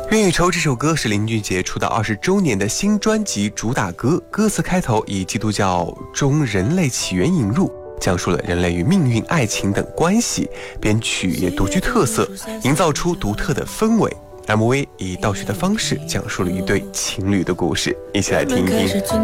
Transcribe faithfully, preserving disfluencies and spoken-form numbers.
愿与愁这首歌是林俊杰出道二十周年的新专辑主打歌，歌词开头以基督教中人类起源引入，讲述了人类与命运、爱情等关系，编曲也独具特色，营造出独特的氛围。M V 以倒叙的方式讲述了一对情侣的故事，一起来听一听。